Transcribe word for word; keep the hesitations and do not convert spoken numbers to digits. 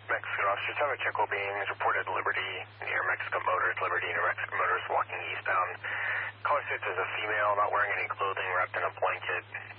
Mexican officers have a Checo being reported Liberty near Mexican Motors, Liberty near Mexican Motors, walking eastbound. Caller states as a female, not wearing any clothing, wrapped in a blanket.